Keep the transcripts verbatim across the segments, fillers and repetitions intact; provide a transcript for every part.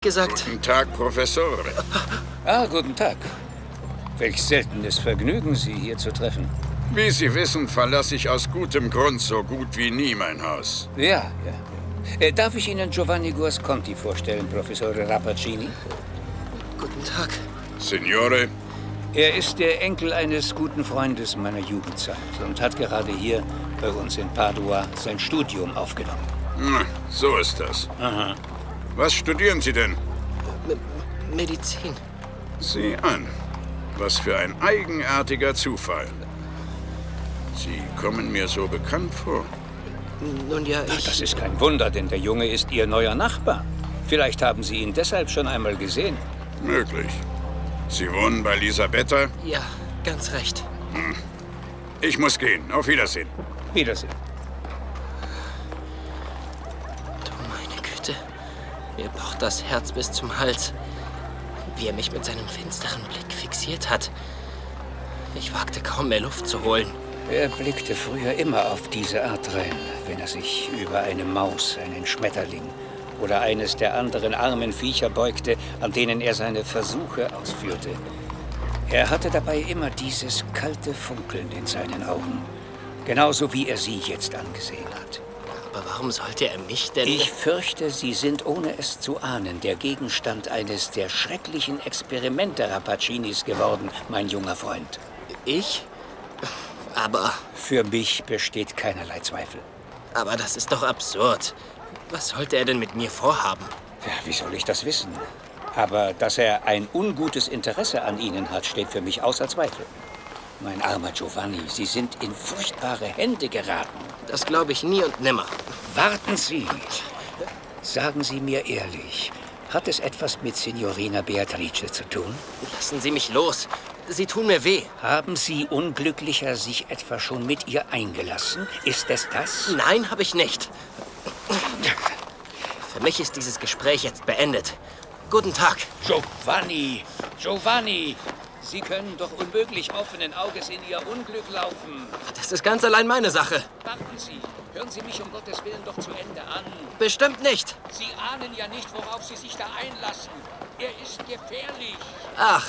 gesagt. Guten Tag, Professor. Ah, guten Tag. Welch seltenes Vergnügen, Sie hier zu treffen. Wie Sie wissen, verlasse ich aus gutem Grund so gut wie nie mein Haus. Ja, ja. Äh, darf ich Ihnen Giovanni Guasconti vorstellen, Professor Rappaccini? Guten Tag. Signore? Er ist der Enkel eines guten Freundes meiner Jugendzeit und hat gerade hier bei uns in Padua sein Studium aufgenommen. Na, so ist das. Aha. Was studieren Sie denn? M Medizin. Sieh an. Was für ein eigenartiger Zufall. Sie kommen mir so bekannt vor. Nun ja, Ach, ich... das ist kein Wunder, denn der Junge ist Ihr neuer Nachbar. Vielleicht haben Sie ihn deshalb schon einmal gesehen. Möglich. Sie wohnen bei Lisabetta? Ja, ganz recht. Hm. Ich muss gehen. Auf Wiedersehen. Wiedersehen. Du meine Güte. Mir pocht das Herz bis zum Hals. Wie er mich mit seinem finsteren Blick fixiert hat. Ich wagte kaum mehr Luft zu holen. Er blickte früher immer auf diese Art rein, wenn er sich über eine Maus, einen Schmetterling oder eines der anderen armen Viecher beugte, an denen er seine Versuche ausführte. Er hatte dabei immer dieses kalte Funkeln in seinen Augen, genauso wie er sie jetzt angesehen hat. Aber warum sollte er mich denn... Ich fürchte, Sie sind, ohne es zu ahnen, der Gegenstand eines der schrecklichen Experimente Rappaccinis geworden, mein junger Freund. Ich? Aber... Für mich besteht keinerlei Zweifel. Aber das ist doch absurd. Was sollte er denn mit mir vorhaben? Ja, wie soll ich das wissen? Aber dass er ein ungutes Interesse an Ihnen hat, steht für mich außer Zweifel. Mein armer Giovanni, Sie sind in furchtbare Hände geraten. Das glaube ich nie und nimmer. Warten Sie. Sagen Sie mir ehrlich, hat es etwas mit Signorina Beatrice zu tun? Lassen Sie mich los. Sie tun mir weh. Haben Sie unglücklicher sich etwa schon mit ihr eingelassen? Ist es das? Nein, habe ich nicht. Für mich ist dieses Gespräch jetzt beendet. Guten Tag. Giovanni! Giovanni! Sie können doch unmöglich offenen Auges in Ihr Unglück laufen. Das ist ganz allein meine Sache. Warten Sie. Hören Sie mich um Gottes Willen doch zu Ende an. Bestimmt nicht. Sie ahnen ja nicht, worauf Sie sich da einlassen. Er ist gefährlich. Ach.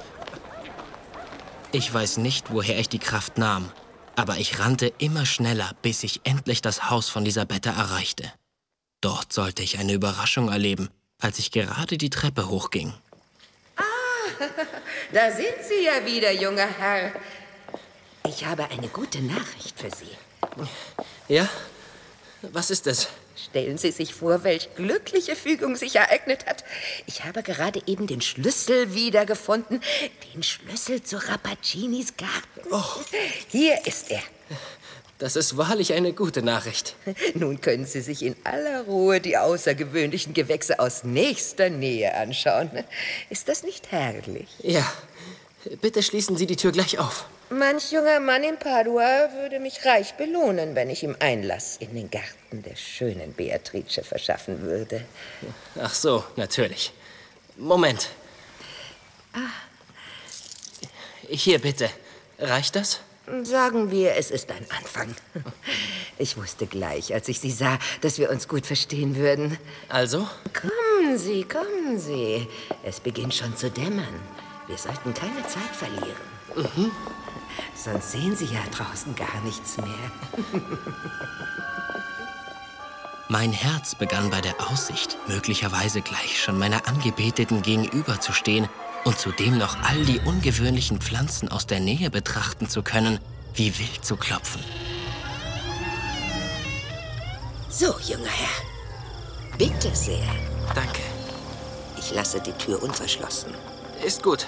Ich weiß nicht, woher ich die Kraft nahm. Aber ich rannte immer schneller, bis ich endlich das Haus von Lisabetta erreichte. Dort sollte ich eine Überraschung erleben, als ich gerade die Treppe hochging. Ah, da sind Sie ja wieder, junger Herr. Ich habe eine gute Nachricht für Sie. Ja? Was ist es? Stellen Sie sich vor, welch glückliche Fügung sich ereignet hat. Ich habe gerade eben den Schlüssel wiedergefunden. Den Schlüssel zu Rappaccinis Garten. Oh. Hier ist er. Das ist wahrlich eine gute Nachricht. Nun können Sie sich in aller Ruhe die außergewöhnlichen Gewächse aus nächster Nähe anschauen. Ist das nicht herrlich? Ja. Bitte schließen Sie die Tür gleich auf. Manch junger Mann in Padua würde mich reich belohnen, wenn ich ihm Einlass in den Garten der schönen Beatrice verschaffen würde. Ach so, natürlich. Moment. Ah. Hier, bitte. Reicht das? Sagen wir, es ist ein Anfang. Ich wusste gleich, als ich Sie sah, dass wir uns gut verstehen würden. Also? Kommen Sie, kommen Sie. Es beginnt schon zu dämmern. Wir sollten keine Zeit verlieren. Mhm. Sonst sehen Sie ja draußen gar nichts mehr. Mein Herz begann bei der Aussicht, möglicherweise gleich schon meiner Angebeteten gegenüberzustehen und zudem noch all die ungewöhnlichen Pflanzen aus der Nähe betrachten zu können, wie wild zu klopfen. So, junger Herr. Bitte sehr. Danke. Ich lasse die Tür unverschlossen. Ist gut.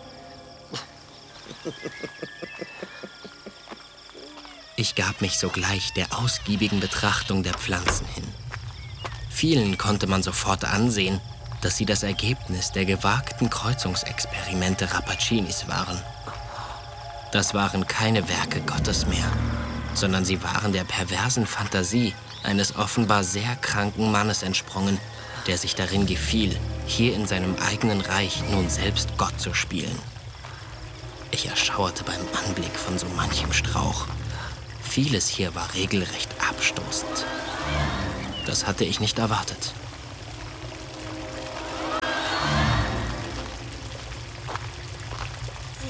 Ich gab mich sogleich der ausgiebigen Betrachtung der Pflanzen hin. Vielen konnte man sofort ansehen, dass sie das Ergebnis der gewagten Kreuzungsexperimente Rappaccinis waren. Das waren keine Werke Gottes mehr, sondern sie waren der perversen Fantasie eines offenbar sehr kranken Mannes entsprungen, der sich darin gefiel, hier in seinem eigenen Reich nun selbst Gott zu spielen. Ich erschauerte beim Anblick von so manchem Strauch. Vieles hier war regelrecht abstoßend. Das hatte ich nicht erwartet.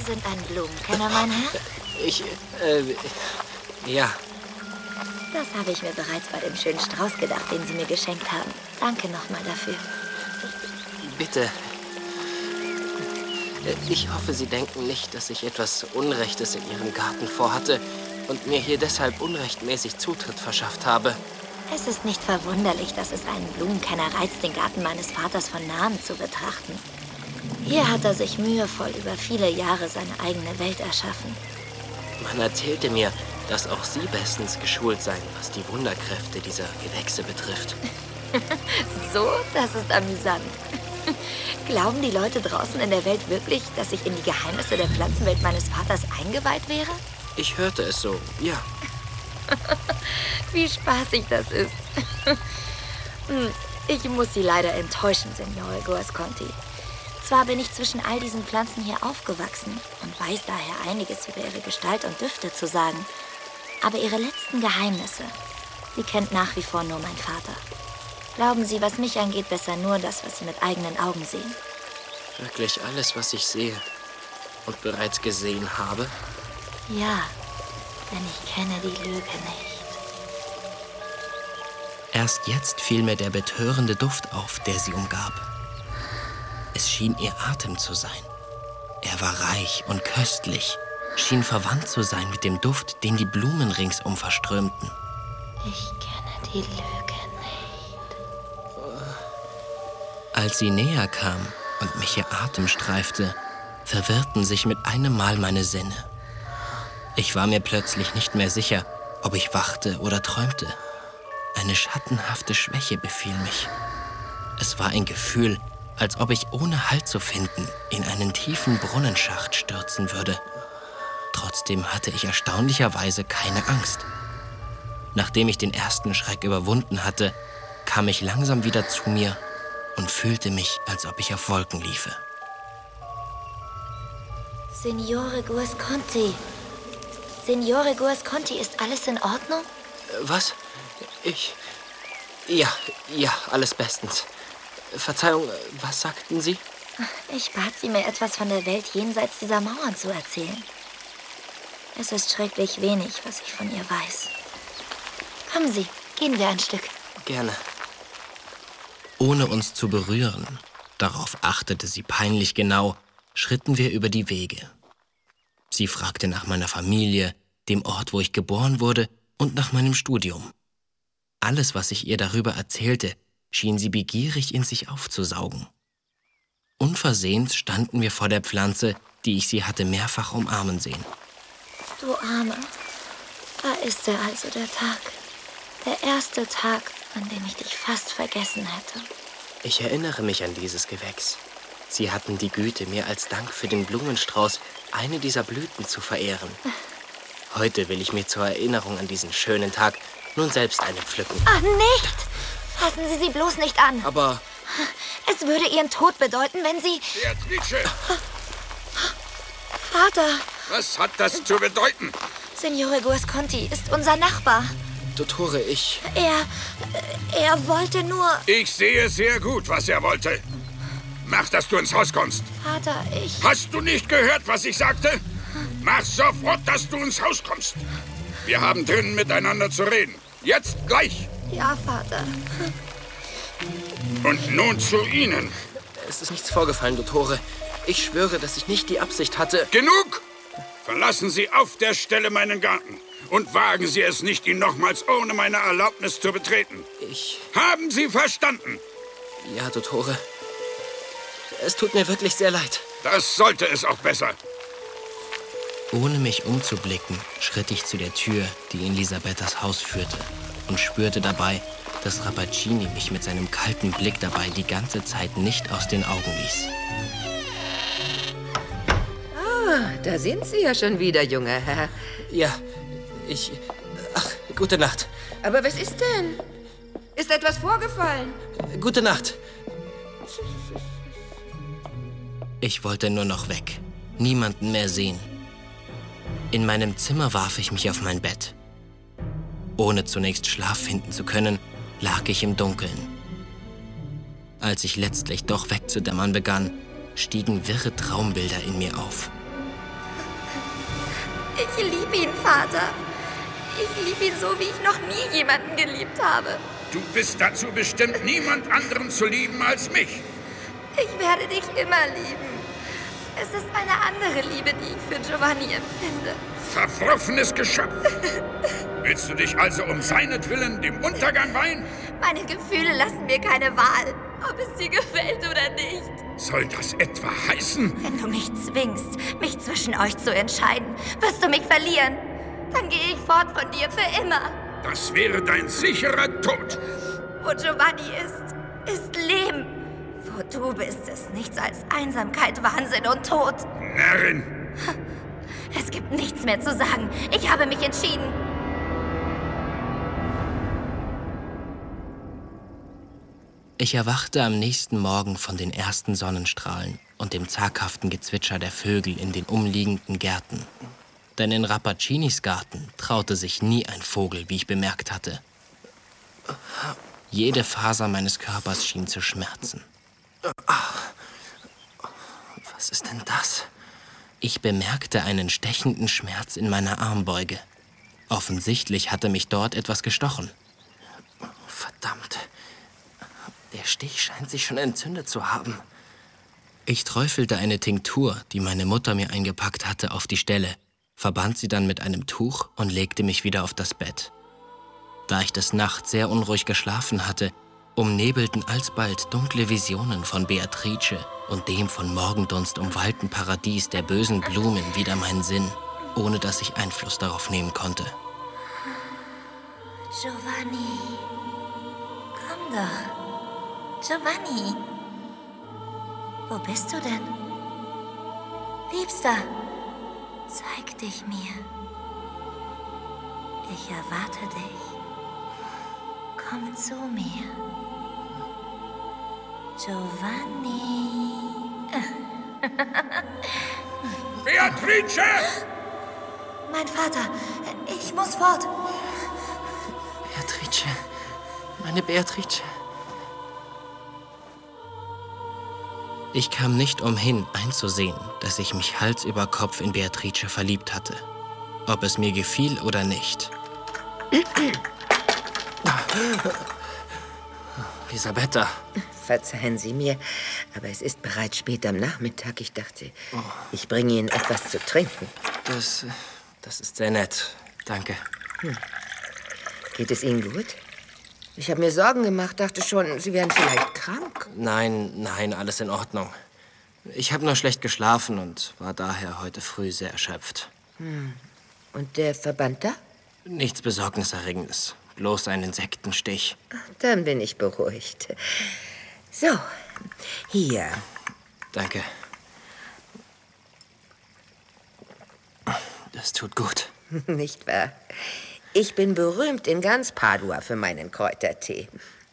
Sie sind ein Blumenkenner, mein Herr? Ich, äh, ja. Das habe ich mir bereits bei dem schönen Strauß gedacht, den Sie mir geschenkt haben. Danke nochmal dafür. Bitte. Ich hoffe, Sie denken nicht, dass ich etwas Unrechtes in Ihrem Garten vorhatte und mir hier deshalb unrechtmäßig Zutritt verschafft habe. Es ist nicht verwunderlich, dass es einen Blumenkenner reizt, den Garten meines Vaters von nahem zu betrachten. Hier hat er sich mühevoll über viele Jahre seine eigene Welt erschaffen. Man erzählte mir, dass auch Sie bestens geschult seien, was die Wunderkräfte dieser Gewächse betrifft. So, das ist amüsant. Glauben die Leute draußen in der Welt wirklich, dass ich in die Geheimnisse der Pflanzenwelt meines Vaters eingeweiht wäre? Ich hörte es so, ja. Wie spaßig das ist. Ich muss Sie leider enttäuschen, Signore Guasconti. Zwar bin ich zwischen all diesen Pflanzen hier aufgewachsen und weiß daher einiges über ihre Gestalt und Düfte zu sagen, aber ihre letzten Geheimnisse, die kennt nach wie vor nur mein Vater. Glauben Sie, was mich angeht, besser nur das, was Sie mit eigenen Augen sehen. Wirklich alles, was ich sehe und bereits gesehen habe? Ja, denn ich kenne die Lüge nicht. Erst jetzt fiel mir der betörende Duft auf, der sie umgab. Es schien ihr Atem zu sein. Er war reich und köstlich, schien verwandt zu sein mit dem Duft, den die Blumen ringsum verströmten. Ich kenne die Lüge nicht. Als sie näher kam und mich ihr Atem streifte, verwirrten sich mit einem Mal meine Sinne. Ich war mir plötzlich nicht mehr sicher, ob ich wachte oder träumte. Eine schattenhafte Schwäche befiel mich. Es war ein Gefühl, als ob ich ohne Halt zu finden in einen tiefen Brunnenschacht stürzen würde. Trotzdem hatte ich erstaunlicherweise keine Angst. Nachdem ich den ersten Schreck überwunden hatte, kam ich langsam wieder zu mir und fühlte mich, als ob ich auf Wolken liefe. Signore Guasconti. Signore Guasconti, ist alles in Ordnung? Was? Ich... Ja, ja, alles bestens. Verzeihung, was sagten Sie? Ich bat Sie, mir etwas von der Welt jenseits dieser Mauern zu erzählen. Es ist schrecklich wenig, was ich von ihr weiß. Kommen Sie, gehen wir ein Stück. Gerne. Ohne uns zu berühren, darauf achtete sie peinlich genau, schritten wir über die Wege. Sie fragte nach meiner Familie, dem Ort, wo ich geboren wurde, und nach meinem Studium. Alles, was ich ihr darüber erzählte, schien sie begierig in sich aufzusaugen. Unversehens standen wir vor der Pflanze, die ich sie hatte mehrfach umarmen sehen. Du Arme, da ist er also, der Tag. Der erste Tag, an dem ich dich fast vergessen hätte. Ich erinnere mich an dieses Gewächs. Sie hatten die Güte, mir als Dank für den Blumenstrauß eine dieser Blüten zu verehren. Heute will ich mir zur Erinnerung an diesen schönen Tag nun selbst eine pflücken. Ach, nicht! Fassen Sie sie bloß nicht an. Aber... Es würde Ihren Tod bedeuten, wenn Sie... Beatrice! Vater! Was hat das zu bedeuten? Signore Guasconti ist unser Nachbar. Dottore, ich... Er... er wollte nur... Ich sehe sehr gut, was er wollte. Mach, dass du ins Haus kommst. Vater, ich... Hast du nicht gehört, was ich sagte? Mach sofort, dass du ins Haus kommst. Wir haben drinnen miteinander zu reden. Jetzt gleich. Ja, Vater. Und nun zu Ihnen. Es ist nichts vorgefallen, Dottore. Ich schwöre, dass ich nicht die Absicht hatte... Genug! Verlassen Sie auf der Stelle meinen Garten. Und wagen Sie es nicht, ihn nochmals ohne meine Erlaubnis zu betreten. Ich... Haben Sie verstanden? Ja, Dottore. Es tut mir wirklich sehr leid. Das sollte es auch besser. Ohne mich umzublicken, schritt ich zu der Tür, die in Lisabettas Haus führte, und spürte dabei, dass Rappaccini mich mit seinem kalten Blick dabei die ganze Zeit nicht aus den Augen ließ. Ah, da sind Sie ja schon wieder, junger Herr. Ja, ich... Ach, gute Nacht. Aber was ist denn? Ist etwas vorgefallen? Gute Nacht. Ich wollte nur noch weg. Niemanden mehr sehen. In meinem Zimmer warf ich mich auf mein Bett. Ohne zunächst Schlaf finden zu können, lag ich im Dunkeln. Als ich letztlich doch wegzudämmern begann, stiegen wirre Traumbilder in mir auf. Ich liebe ihn, Vater. Ich liebe ihn so, wie ich noch nie jemanden geliebt habe. Du bist dazu bestimmt, niemand anderen zu lieben als mich. Ich werde dich immer lieben. Es ist eine andere Liebe, die ich für Giovanni empfinde. Verworfenes Geschöpf! Willst du dich also um seinetwillen dem Untergang weihen? Meine Gefühle lassen mir keine Wahl, ob es dir gefällt oder nicht. Soll das etwa heißen? Wenn du mich zwingst, mich zwischen euch zu entscheiden, wirst du mich verlieren. Dann gehe ich fort von dir für immer. Das wäre dein sicherer Tod. Wo Giovanni ist, ist Leben. Wo du bist, ist nichts als Einsamkeit, Wahnsinn und Tod. Närrin! Es gibt nichts mehr zu sagen. Ich habe mich entschieden. Ich erwachte am nächsten Morgen von den ersten Sonnenstrahlen und dem zaghaften Gezwitscher der Vögel in den umliegenden Gärten. Denn in Rappaccinis Garten traute sich nie ein Vogel, wie ich bemerkt hatte. Jede Faser meines Körpers schien zu schmerzen. Was ist denn das? Ich bemerkte einen stechenden Schmerz in meiner Armbeuge. Offensichtlich hatte mich dort etwas gestochen. Verdammt. Der Stich scheint sich schon entzündet zu haben. Ich träufelte eine Tinktur, die meine Mutter mir eingepackt hatte, auf die Stelle, verband sie dann mit einem Tuch und legte mich wieder auf das Bett. Da ich des Nachts sehr unruhig geschlafen hatte, umnebelten alsbald dunkle Visionen von Beatrice und dem von Morgendunst umwallten Paradies der bösen Blumen wieder meinen Sinn, ohne dass ich Einfluss darauf nehmen konnte. Giovanni, komm doch. Giovanni, wo bist du denn? Liebster, zeig dich mir. Ich erwarte dich. Komm zu mir. Giovanni. Beatrice! Mein Vater, ich muss fort. Beatrice, meine Beatrice. Ich kam nicht umhin, einzusehen, dass ich mich Hals über Kopf in Beatrice verliebt hatte. Ob es mir gefiel oder nicht. Elisabetta. Verzeihen Sie mir, aber es ist bereits spät am Nachmittag. Ich dachte, ich bringe Ihnen etwas zu trinken. Das, das ist sehr nett. Danke. Hm. Geht es Ihnen gut? Ich habe mir Sorgen gemacht, dachte schon, Sie wären vielleicht krank. Nein, nein, alles in Ordnung. Ich habe nur schlecht geschlafen und war daher heute früh sehr erschöpft. Hm. Und der Verband da? Nichts Besorgniserregendes. Bloß ein Insektenstich. Dann bin ich beruhigt. So, hier. Danke. Das tut gut. Nicht wahr? Ich bin berühmt in ganz Padua für meinen Kräutertee.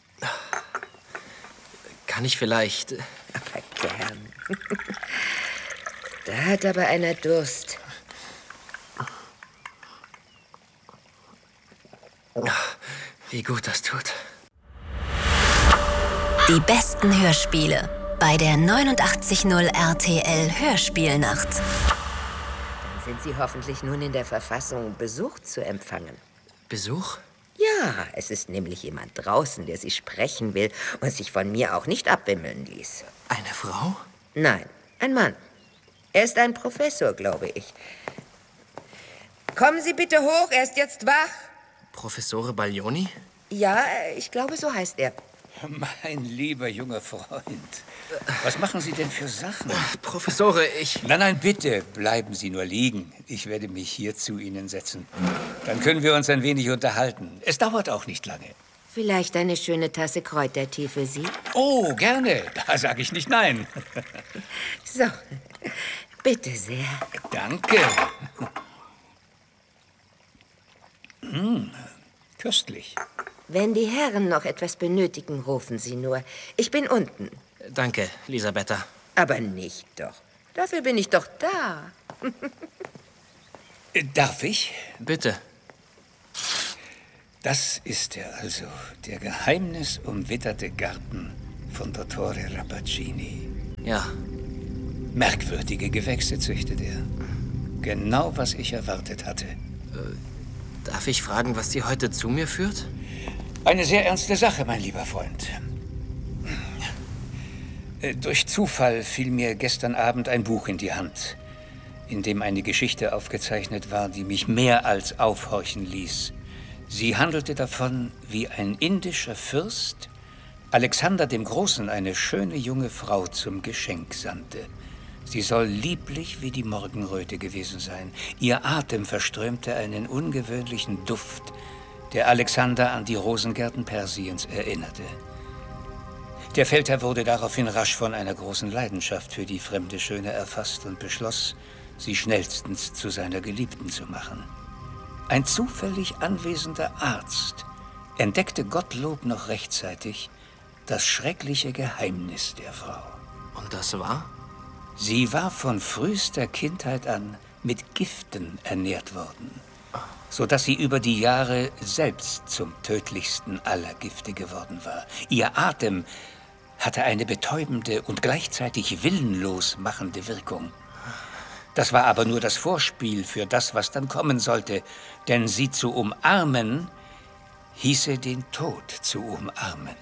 Kann ich vielleicht... Aber gern. Da hat aber einer Durst. Wie gut das tut. Die besten Hörspiele bei der neunundachtzig Komma null R T L Hörspielnacht. Dann sind Sie hoffentlich nun in der Verfassung, Besuch zu empfangen. Besuch? Ja, es ist nämlich jemand draußen, der Sie sprechen will und sich von mir auch nicht abwimmeln ließ. Eine Frau? Nein, ein Mann. Er ist ein Professor, glaube ich. Kommen Sie bitte hoch, er ist jetzt wach. Professore Baglioni? Ja, ich glaube, so heißt er. Mein lieber junger Freund, was machen Sie denn für Sachen? Professore, ich... Nein, nein, bitte, bleiben Sie nur liegen. Ich werde mich hier zu Ihnen setzen. Dann können wir uns ein wenig unterhalten. Es dauert auch nicht lange. Vielleicht eine schöne Tasse Kräutertee für Sie? Oh, gerne. Da sage ich nicht nein. So, bitte sehr. Danke. Mmh, köstlich. Wenn die Herren noch etwas benötigen, rufen Sie nur. Ich bin unten. Danke, Elisabetta. Aber nicht doch. Dafür bin ich doch da. Darf ich? Bitte. Das ist er also, der geheimnisumwitterte Garten von Dottore Rappaccini. Ja. Merkwürdige Gewächse züchtet er. Genau, was ich erwartet hatte. Äh, darf ich fragen, was Sie heute zu mir führt? Eine sehr ernste Sache, mein lieber Freund. Äh, durch Zufall fiel mir gestern Abend ein Buch in die Hand, in dem eine Geschichte aufgezeichnet war, die mich mehr als aufhorchen ließ. Sie handelte davon, wie ein indischer Fürst Alexander dem Großen eine schöne junge Frau zum Geschenk sandte. Sie soll lieblich wie die Morgenröte gewesen sein. Ihr Atem verströmte einen ungewöhnlichen Duft, der Alexander an die Rosengärten Persiens erinnerte. Der Feldherr wurde daraufhin rasch von einer großen Leidenschaft für die fremde Schöne erfasst und beschloss, sie schnellstens zu seiner Geliebten zu machen. Ein zufällig anwesender Arzt entdeckte Gottlob noch rechtzeitig das schreckliche Geheimnis der Frau. Und das war? Sie war von frühester Kindheit an mit Giften ernährt worden, sodass sie über die Jahre selbst zum tödlichsten aller Gifte geworden war. Ihr Atem hatte eine betäubende und gleichzeitig willenlos machende Wirkung. Das war aber nur das Vorspiel für das, was dann kommen sollte, denn sie zu umarmen, hieße den Tod zu umarmen.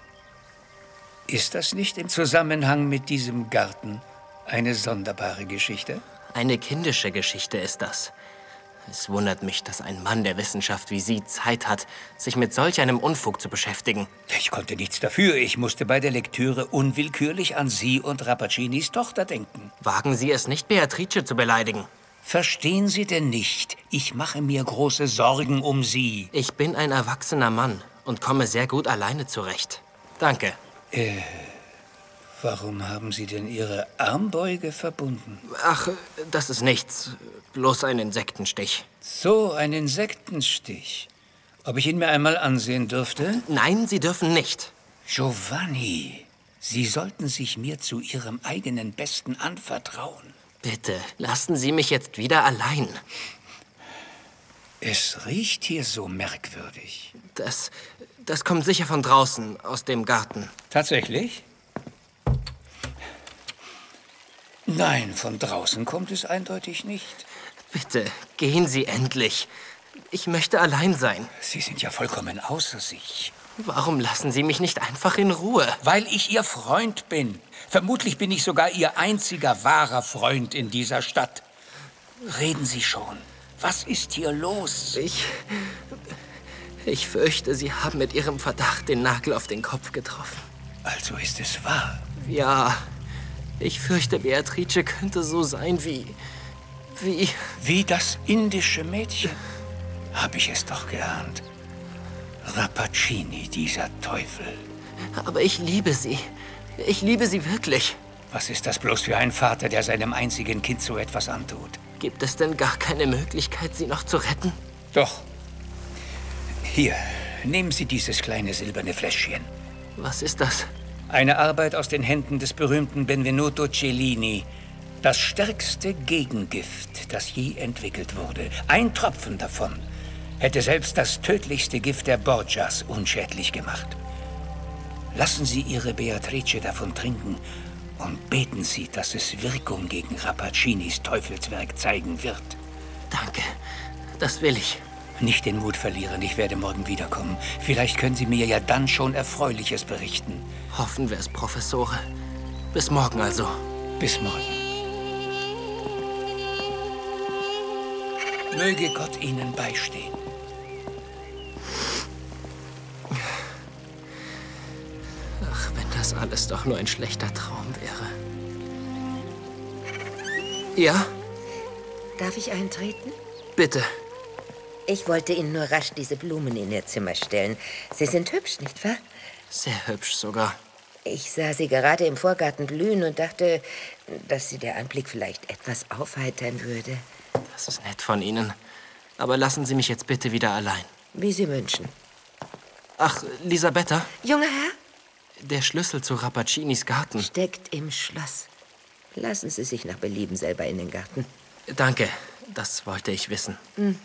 Ist das nicht im Zusammenhang mit diesem Garten eine sonderbare Geschichte? Eine kindische Geschichte ist das. Es wundert mich, dass ein Mann der Wissenschaft wie Sie Zeit hat, sich mit solch einem Unfug zu beschäftigen. Ich konnte nichts dafür. Ich musste bei der Lektüre unwillkürlich an Sie und Rappacinis Tochter denken. Wagen Sie es nicht, Beatrice zu beleidigen. Verstehen Sie denn nicht? Ich mache mir große Sorgen um Sie. Ich bin ein erwachsener Mann und komme sehr gut alleine zurecht. Danke. Äh, warum haben Sie denn Ihre Armbeuge verbunden? Ach, das ist nichts. Bloß ein Insektenstich. So, ein Insektenstich. Ob ich ihn mir einmal ansehen dürfte? Nein, Sie dürfen nicht. Giovanni, Sie sollten sich mir zu Ihrem eigenen Besten anvertrauen. Bitte, lassen Sie mich jetzt wieder allein. Es riecht hier so merkwürdig. Das, das kommt sicher von draußen, aus dem Garten. Tatsächlich? Nein, von draußen kommt es eindeutig nicht. Bitte, gehen Sie endlich. Ich möchte allein sein. Sie sind ja vollkommen außer sich. Warum lassen Sie mich nicht einfach in Ruhe? Weil ich Ihr Freund bin. Vermutlich bin ich sogar Ihr einziger wahrer Freund in dieser Stadt. Reden Sie schon. Was ist hier los? Ich... Ich fürchte, Sie haben mit Ihrem Verdacht den Nagel auf den Kopf getroffen. Also ist es wahr? Ja. Ich fürchte, Beatrice könnte so sein wie... wie... Wie das indische Mädchen? Hab ich es doch geahnt. Rappaccini, dieser Teufel. Aber ich liebe sie. Ich liebe sie wirklich. Was ist das bloß für ein Vater, der seinem einzigen Kind so etwas antut? Gibt es denn gar keine Möglichkeit, sie noch zu retten? Doch. Hier, nehmen Sie dieses kleine silberne Fläschchen. Was ist das? Eine Arbeit aus den Händen des berühmten Benvenuto Cellini. Das stärkste Gegengift, das je entwickelt wurde. Ein Tropfen davon hätte selbst das tödlichste Gift der Borgias unschädlich gemacht. Lassen Sie Ihre Beatrice davon trinken und beten Sie, dass es Wirkung gegen Rappaccinis Teufelswerk zeigen wird. Danke, das will ich. Nicht den Mut verlieren, ich werde morgen wiederkommen. Vielleicht können Sie mir ja dann schon Erfreuliches berichten. Hoffen wir es, Professore. Bis morgen also. Bis morgen. Möge Gott Ihnen beistehen. Ach, wenn das alles doch nur ein schlechter Traum wäre. Ja? Darf ich eintreten? Bitte. Ich wollte Ihnen nur rasch diese Blumen in Ihr Zimmer stellen. Sie sind hübsch, nicht wahr? Sehr hübsch sogar. Ich sah sie gerade im Vorgarten blühen und dachte, dass sie der Anblick vielleicht etwas aufheitern würde. Das ist nett von Ihnen. Aber lassen Sie mich jetzt bitte wieder allein. Wie Sie wünschen. Ach, Lisabetta? Junger Herr? Der Schlüssel zu Rappaccinis Garten. Steckt im Schloss. Lassen Sie sich nach Belieben selber in den Garten. Danke, das wollte ich wissen. Hm.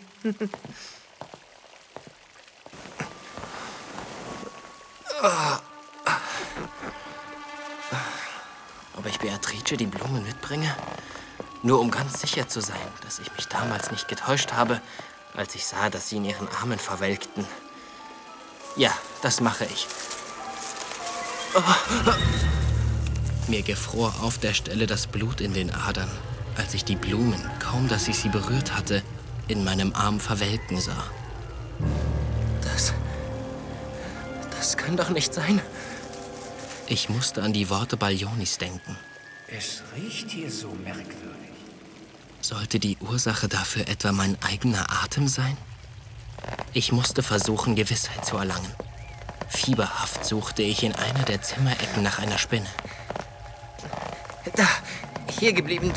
Ob ich Beatrice die Blumen mitbringe? Nur um ganz sicher zu sein, dass ich mich damals nicht getäuscht habe, als ich sah, dass sie in ihren Armen verwelkten. Ja, das mache ich. Oh. Mir gefror auf der Stelle das Blut in den Adern, als ich die Blumen, kaum dass ich sie berührt hatte, in meinem Arm verwelken sah. Das... Das kann doch nicht sein. Ich musste an die Worte Balionis denken. Es riecht hier so merkwürdig. Sollte die Ursache dafür etwa mein eigener Atem sein? Ich musste versuchen, Gewissheit zu erlangen. Fieberhaft suchte ich in einer der Zimmerecken nach einer Spinne. Da, hier geblieben, du.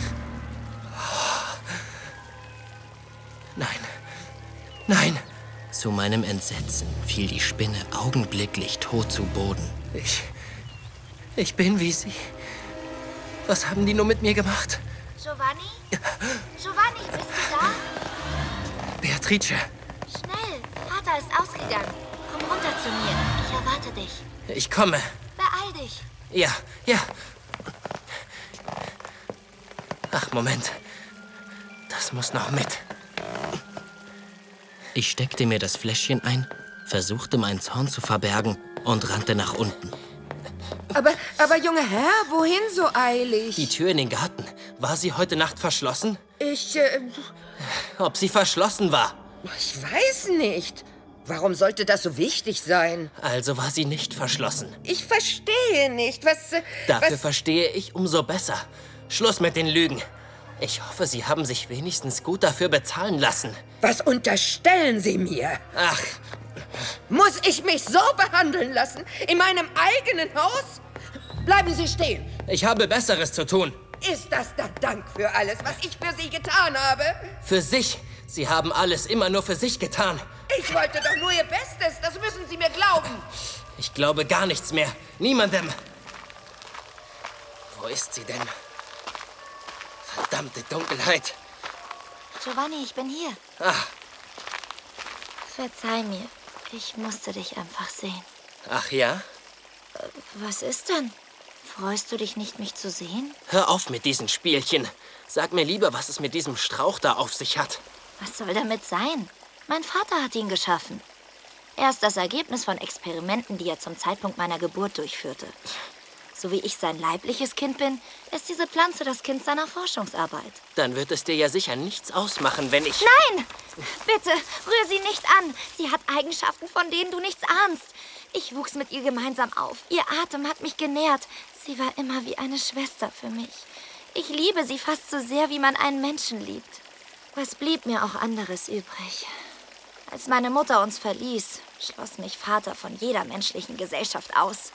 Nein, nein. Zu meinem Entsetzen fiel die Spinne augenblicklich tot zu Boden. Ich, ich bin wie sie. Was haben die nur mit mir gemacht? Giovanni? Giovanni, bist du da? Beatrice. Schnell, Vater ist ausgegangen. Komm runter zu mir. Ich erwarte dich. Ich komme. Beeil dich. Ja, ja. Ach, Moment. Das muss noch mit. Ich steckte mir das Fläschchen ein, versuchte meinen Zorn zu verbergen und rannte nach unten. Aber, aber, junger Herr, wohin so eilig? Die Tür in den Garten. War sie heute Nacht verschlossen? Ich, äh, Ob sie verschlossen war? ich weiß nicht. Warum sollte das so wichtig sein? Also war sie nicht verschlossen. Ich verstehe nicht, was... äh, Dafür was... verstehe ich umso besser. Schluss mit den Lügen. Ich hoffe, Sie haben sich wenigstens gut dafür bezahlen lassen. Was unterstellen Sie mir? Ach, Muss ich mich so behandeln lassen? In meinem eigenen Haus? Bleiben Sie stehen. ich habe Besseres zu tun. Ist das der Dank für alles, was ich für Sie getan habe? Für sich. Sie haben alles immer nur für sich getan. Ich wollte doch nur Ihr Bestes. Das müssen Sie mir glauben. Ich glaube gar nichts mehr. Niemandem. Wo ist sie denn? Verdammte Dunkelheit. Giovanni, ich bin hier. Ach, Verzeih mir. Ich musste dich einfach sehen. ach ja? Was ist denn? Freust du dich nicht, mich zu sehen? Hör auf mit diesen Spielchen. Sag mir lieber, was es mit diesem Strauch da auf sich hat. Was soll damit sein? Mein Vater hat ihn geschaffen. Er ist das Ergebnis von Experimenten, die er zum Zeitpunkt meiner Geburt durchführte. So wie ich sein leibliches Kind bin, ist diese Pflanze das Kind seiner Forschungsarbeit. Dann wird es dir ja sicher nichts ausmachen, wenn ich... Nein! Bitte, rühr sie nicht an. Sie hat Eigenschaften, von denen du nichts ahnst. Ich wuchs mit ihr gemeinsam auf. Ihr Atem hat mich genährt. Sie war immer wie eine Schwester für mich. Ich liebe sie fast so sehr, wie man einen Menschen liebt. Was blieb mir auch anderes übrig? Als meine Mutter uns verließ, schloss mich Vater von jeder menschlichen Gesellschaft aus.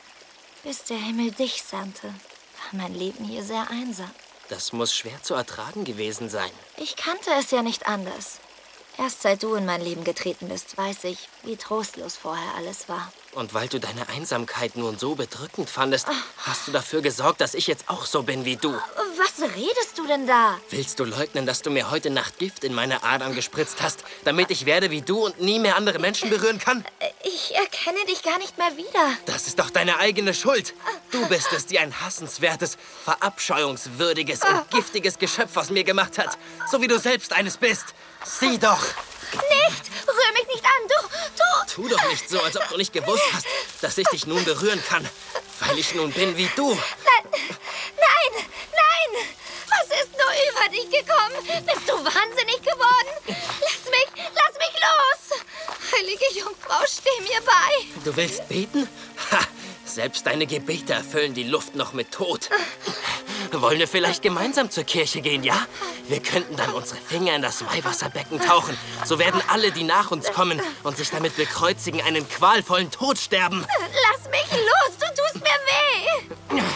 Bis der Himmel dich sandte, war mein Leben hier sehr einsam. Das muss schwer zu ertragen gewesen sein. Ich kannte es ja nicht anders. Erst seit du in mein Leben getreten bist, weiß ich, wie trostlos vorher alles war. Und weil du deine Einsamkeit nun so bedrückend fandest, hast du dafür gesorgt, dass ich jetzt auch so bin wie du. Was redest du denn da? Willst du leugnen, dass du mir heute Nacht Gift in meine Adern gespritzt hast, damit ich werde wie du und nie mehr andere Menschen berühren kann? Ich erkenne dich gar nicht mehr wieder. Das ist doch deine eigene Schuld. Du bist es, die ein hassenswertes, verabscheuungswürdiges und giftiges Geschöpf aus mir gemacht hat. So wie du selbst eines bist. Sieh doch! Nicht! Rühr mich nicht an! Du, du! Tu doch nicht so, als ob du nicht gewusst hast, dass ich dich nun berühren kann. Weil ich nun bin wie du. Nein! Nein! Nein! Was ist nur über dich gekommen? Bist du wahnsinnig geworden? Lass mich! Lass mich los! Heilige Jungfrau, steh mir bei! Du willst beten? Ha! Selbst deine Gebete erfüllen die Luft noch mit Tod. Wollen wir vielleicht gemeinsam zur Kirche gehen, ja? Wir könnten dann unsere Finger in das Weihwasserbecken tauchen. So werden alle, die nach uns kommen und sich damit bekreuzigen, einen qualvollen Tod sterben. Lass mich los! Du tust mir weh!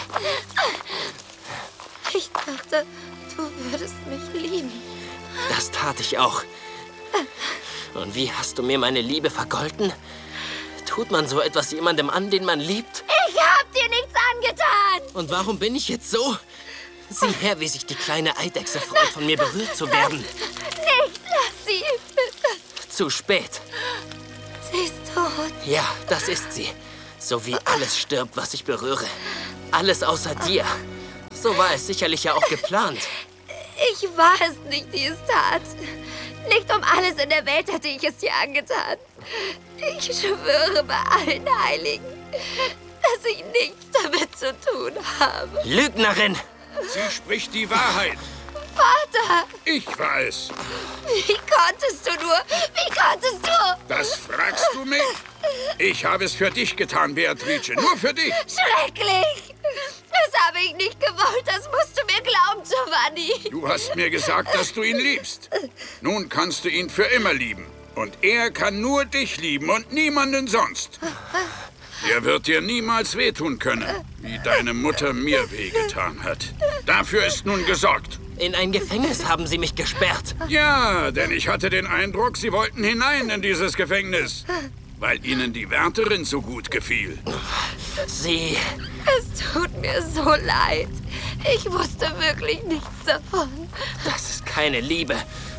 Ich dachte, du würdest mich lieben. Das tat ich auch. Und wie hast du mir meine Liebe vergolten? Tut man so etwas jemandem an, den man liebt? Ich hab dir nichts angetan! Und warum bin ich jetzt so? Sieh her, wie sich die kleine Eidechse freut, von mir berührt zu werden. Nicht! Lass sie! Bitte! Zu spät. Sie ist tot. Ja, das ist sie. So wie alles stirbt, was ich berühre. Alles außer dir. So war es sicherlich ja auch geplant. Ich war es nicht, die es tat. Nicht um alles in der Welt hätte ich es dir angetan. Ich schwöre bei allen Heiligen, dass ich nichts damit zu tun habe. Lügnerin! Sie spricht die Wahrheit. Vater! Ich war es. Wie konntest du nur? Wie konntest du? Das fragst du mich? Ich habe es für dich getan, Beatrice. Nur für dich. Schrecklich! Das habe ich nicht gewollt. Das musst du mir glauben, Giovanni. Du hast mir gesagt, dass du ihn liebst. Nun kannst du ihn für immer lieben. Und er kann nur dich lieben und niemanden sonst. Er wird dir niemals wehtun können, wie deine Mutter mir wehgetan hat. Dafür ist nun gesorgt. In ein Gefängnis haben sie mich gesperrt. Ja, denn ich hatte den Eindruck, sie wollten hinein in dieses Gefängnis, weil ihnen die Wärterin so gut gefiel. Sie... Es tut mir so leid. Ich wusste wirklich nichts davon. Das ist keine Liebe.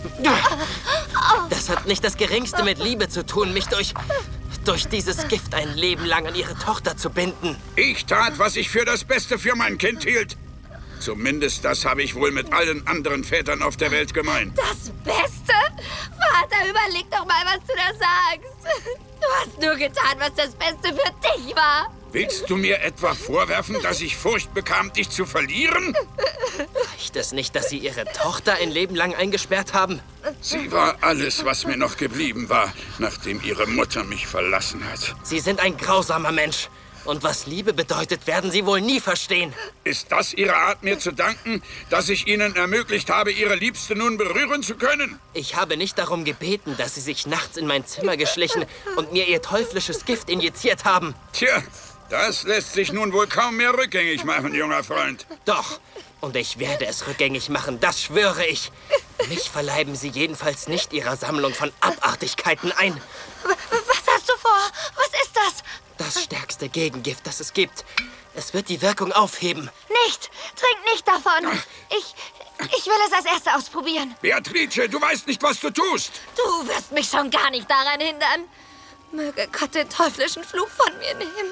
Das hat nicht das Geringste mit Liebe zu tun, mich durch... durch dieses Gift ein Leben lang an ihre Tochter zu binden. Ich tat, was ich für das Beste für mein Kind hielt. Zumindest das habe ich wohl mit allen anderen Vätern auf der Welt gemeint. Das Beste? Vater, überleg doch mal, was du da sagst. Du hast nur getan, was das Beste für dich war. Willst du mir etwa vorwerfen, dass ich Furcht bekam, dich zu verlieren? Reicht es nicht, dass sie ihre Tochter ein Leben lang eingesperrt haben? Sie war alles, was mir noch geblieben war, nachdem ihre Mutter mich verlassen hat. Sie sind ein grausamer Mensch. Und was Liebe bedeutet, werden Sie wohl nie verstehen. Ist das Ihre Art, mir zu danken, dass ich Ihnen ermöglicht habe, Ihre Liebste nun berühren zu können? Ich habe nicht darum gebeten, dass Sie sich nachts in mein Zimmer geschlichen und mir Ihr teuflisches Gift injiziert haben. Tja, das lässt sich nun wohl kaum mehr rückgängig machen, junger Freund. Doch, und ich werde es rückgängig machen, das schwöre ich. Mich verleiben Sie jedenfalls nicht Ihrer Sammlung von Abartigkeiten ein. Was hast du vor? Was ist das? Das stärkste Gegengift, das es gibt. Es wird die Wirkung aufheben. Nicht! Trink nicht davon! Ich... ich will es als Erste ausprobieren. Beatrice, du weißt nicht, was du tust. Du wirst mich schon gar nicht daran hindern. Möge Gott den teuflischen Fluch von mir nehmen.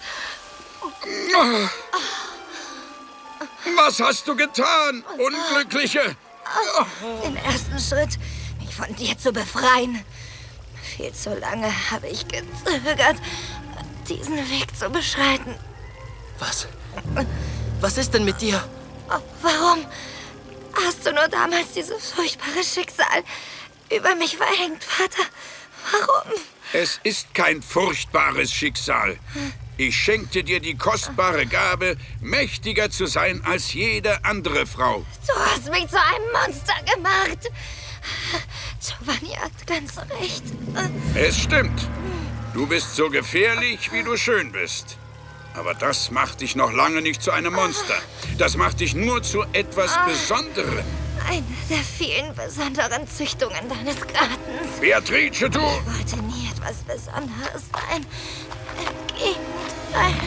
Was hast du getan, Unglückliche? Den ersten Schritt, mich von dir zu befreien. Viel zu lange habe ich gezögert, diesen Weg zu beschreiten. Was? Was ist denn mit dir? Oh, warum hast du nur damals dieses furchtbare Schicksal über mich verhängt, Vater? Warum? Es ist kein furchtbares Schicksal. Ich schenkte dir die kostbare Gabe, mächtiger zu sein als jede andere Frau. Du hast mich zu einem Monster gemacht. Giovanni hat ganz recht. Es stimmt. Du bist so gefährlich, wie du schön bist. Aber das macht dich noch lange nicht zu einem Monster. Das macht dich nur zu etwas Besonderem. Eine der vielen besonderen Züchtungen deines Gartens. Beatrice, du... Ich wollte nie etwas Besonderes sein. Im Gegenteil.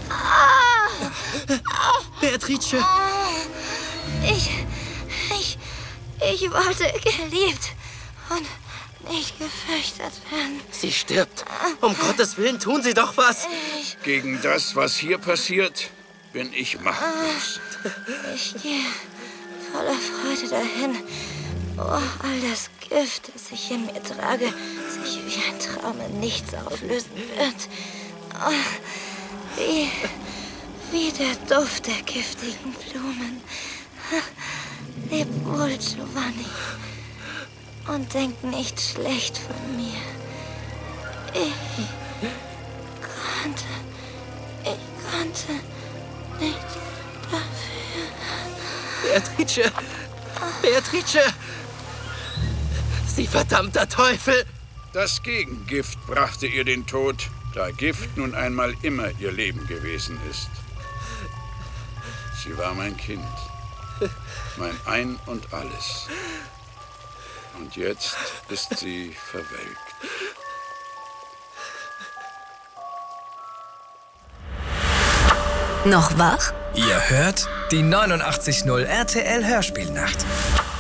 Ah! Beatrice! Ich... ich... ich wollte geliebt und nicht gefürchtet werden. Sie stirbt. Um Gottes Willen, tun Sie doch was. Gegen das, was hier passiert, bin ich machtlos. Ich gehe voller Freude dahin, wo all das Gift, das ich in mir trage, sich wie ein Traum in nichts auflösen wird. Oh, wie, wie der Duft der giftigen Blumen. Leb wohl, Giovanni. Und denk nicht schlecht von mir. Ich konnte, ich konnte nicht dafür. Beatrice! Beatrice! Sie verdammter Teufel! Das Gegengift brachte ihr den Tod, da Gift nun einmal immer ihr Leben gewesen ist. Sie war mein Kind, mein Ein und Alles. Und jetzt ist sie verwelkt. Noch wach? Ihr hört die neunundachtzig Komma null R T L Hörspielnacht.